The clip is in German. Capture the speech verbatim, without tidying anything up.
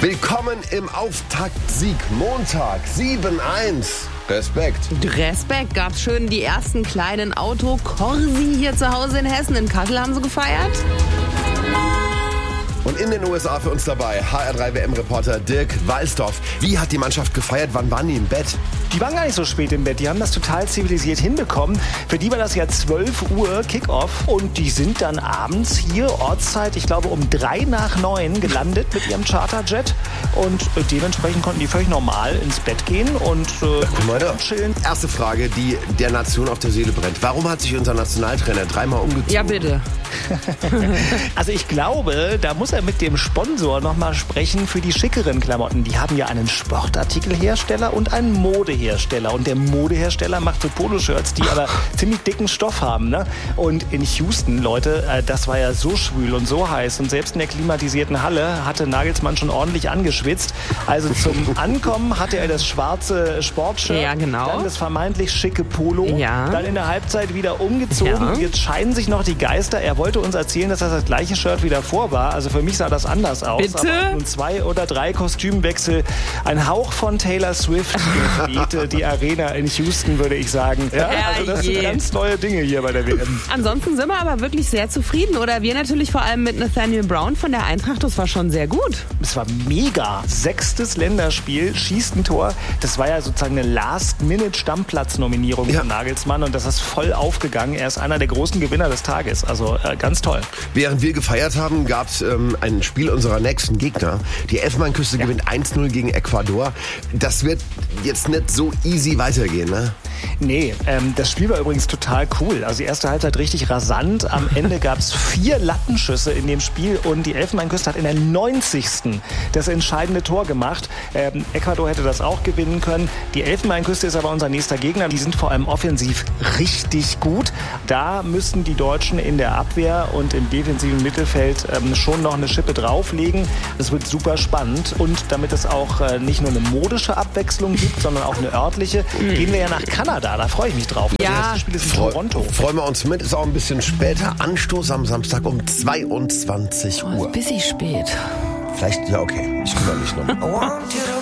Willkommen im Auftaktsieg. Montag, sieben eins. Respekt. Respekt. Gab's schön die ersten kleinen Autokorsi hier zu Hause in Hessen. In Kassel haben sie gefeiert. Und in den U S A für uns dabei H R drei W M-Reporter Dirk Walsdorf. Wie hat die Mannschaft gefeiert? Wann waren die im Bett? Die waren gar nicht so spät im Bett. Die haben das total zivilisiert hinbekommen. Für die war das ja zwölf Uhr Kickoff. Und die sind dann abends hier, Ortszeit, ich glaube um drei nach neun gelandet mit ihrem Charterjet. Und äh, dementsprechend konnten die völlig normal ins Bett gehen und äh, chillen. Erste Frage, die der Nation auf der Seele brennt. Warum hat sich unser Nationaltrainer dreimal umgezogen? Ja, bitte. Also ich glaube, da muss er mit dem Sponsor nochmal sprechen für die schickeren Klamotten. Die haben ja einen Sportartikelhersteller und einen Modehersteller. Und der Modehersteller macht so Poloshirts, die aber ziemlich dicken Stoff haben. Ne? Und in Houston, Leute, das war ja so schwül und so heiß. Und selbst in der klimatisierten Halle hatte Nagelsmann schon ordentlich angeschwitzt. Also zum Ankommen hatte er das schwarze Sportshirt, ja, genau. Dann das vermeintlich schicke Polo, ja. Dann in der Halbzeit wieder umgezogen. Ja. Jetzt scheiden sich noch die Geister. Er wollte uns erzählen, dass das das gleiche Shirt wie davor war. Also für mich sah das anders aus. Bitte? Aber nun zwei oder drei Kostümwechsel. Ein Hauch von Taylor Swift wehte die Arena in Houston, würde ich sagen. Ja, also das sind ganz neue Dinge hier bei der W M. Ansonsten sind wir aber wirklich sehr zufrieden. Oder wir natürlich vor allem mit Nathaniel Brown von der Eintracht. Das war schon sehr gut. Es war mega. Sechstes Länderspiel, schießt ein Tor. Das war ja sozusagen eine Last-Minute-Stammplatz-Nominierung ja. von Nagelsmann. Und das ist voll aufgegangen. Er ist einer der großen Gewinner des Tages. Also äh, ganz toll. Während wir gefeiert haben, gab es ähm, ein Spiel unserer nächsten Gegner. Die Elfenbeinküste ja. gewinnt eins null gegen Ecuador. Das wird jetzt nicht so easy weitergehen, ne? Nee, ähm, das Spiel war übrigens total cool. Also die erste Halbzeit richtig rasant. Am Ende gab es vier Lattenschüsse in dem Spiel und die Elfenbeinküste hat in der neunzigsten das entscheidende Tor gemacht. Ähm, Ecuador hätte das auch gewinnen können. Die Elfenbeinküste ist aber unser nächster Gegner. Die sind vor allem offensiv richtig gut. Da müssen die Deutschen in der Abwehr und im defensiven Mittelfeld ähm, schon noch eine Schippe drauflegen. Das wird super spannend. Und damit es auch äh, nicht nur eine modische Abwechslung gibt, sondern auch eine örtliche, mhm. gehen wir ja nach Kanada. Da freue ich mich drauf. Ja. Das erste Spiel ist in Freu- Toronto. Freuen wir uns mit. Ist auch ein bisschen später. Anstoß am Samstag um zweiundzwanzig Uhr. Oh, ein bisschen spät. Vielleicht, ja okay. Ich kümmere mich noch.